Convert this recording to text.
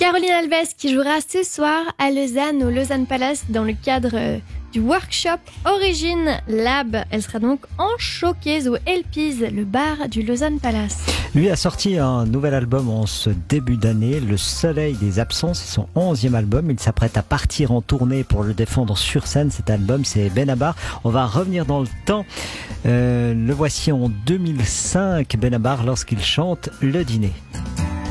Caroline Alves qui jouera ce soir à Lausanne, au Lausanne Palace, dans le cadre du workshop Origin Lab. Elle sera donc en showcase au Elpiz, le bar du Lausanne Palace. Lui a sorti un nouvel album en ce début d'année, Le Soleil des Absents, c'est son 11e album. Il s'apprête à partir en tournée pour le défendre sur scène. Cet album, c'est Benabar. On va revenir dans le temps. Le voici en 2005, Benabar, lorsqu'il chante Le Dîner.